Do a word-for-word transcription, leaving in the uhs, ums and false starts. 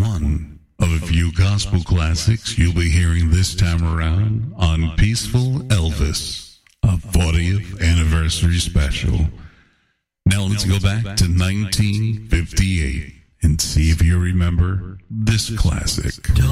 one of a few gospel classics you'll be hearing this time around on Peaceful Elvis, a fortieth anniversary special. Now let's go back to nineteen fifty-eight and see if you remember this classic.